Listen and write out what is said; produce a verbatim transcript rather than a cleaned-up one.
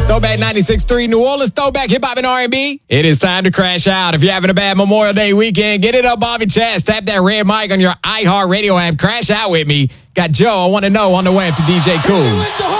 Throwback ninety-six point three New Orleans, throwback hip hop and R and B. It is time to crash out. If you're having a bad Memorial Day weekend, get it up off your chest. Tap that red mic on your iHeartRadio app. Crash out with me. Got Joe, I Want to Know, on the way up to D J Cool.